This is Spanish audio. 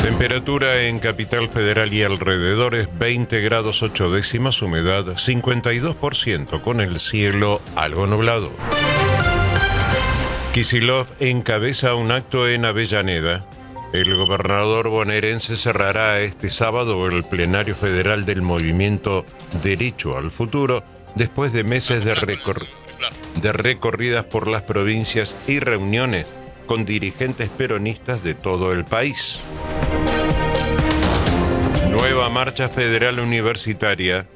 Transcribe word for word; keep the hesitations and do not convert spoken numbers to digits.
Temperatura en Capital Federal y alrededores veinte grados ocho décimas, humedad cincuenta y dos por ciento, con el cielo algo nublado. Kicillof encabeza un acto en Avellaneda. El gobernador bonaerense cerrará este sábado el plenario federal del movimiento Derecho al Futuro, después de meses de, recor- de recorridas por las provincias y reuniones con dirigentes peronistas de todo el país. Nueva marcha federal universitaria